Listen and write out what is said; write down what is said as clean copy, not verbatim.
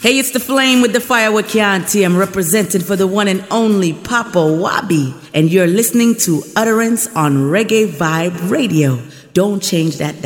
Hey, it's the flame with the fire with Chianti. I'm representing for the one and only Papa Wabi. And you're listening to Utterance on Reggae Vibe Radio. Don't change that dial.